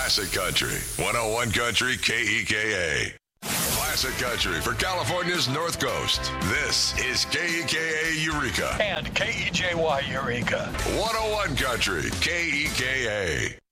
Classic Country, 101 Country KEKA. Classic Country for California's North Coast. This is KEKA Eureka. And KEJY Eureka. 101 Country KEKA.